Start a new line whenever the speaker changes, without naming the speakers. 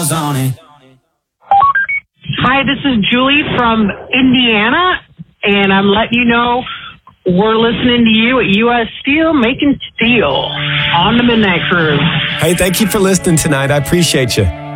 goes on it.
Hi, this is Julie from Indiana, and I'm letting you know we're listening to you at U.S. Steel, making steel on the Midnight Cruise.
Hey, thank you for listening tonight. I appreciate you.